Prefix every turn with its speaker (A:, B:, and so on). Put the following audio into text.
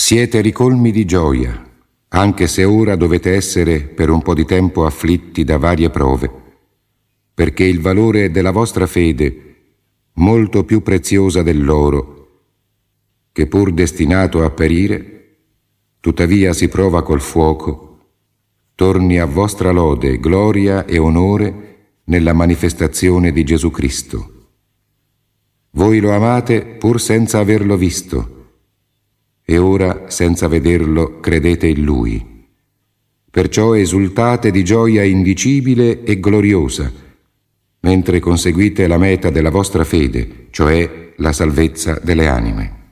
A: Siete ricolmi di gioia, anche se ora dovete essere per un po' di tempo afflitti da varie prove, perché il valore della vostra fede, molto più preziosa dell'oro, che pur destinato a perire, tuttavia si prova col fuoco, torni a vostra lode, gloria e onore nella manifestazione di Gesù Cristo. Voi lo amate pur senza averlo visto, e ora, senza vederlo, credete in Lui. Perciò esultate di gioia indicibile e gloriosa, mentre conseguite la meta della vostra fede, cioè la salvezza delle anime.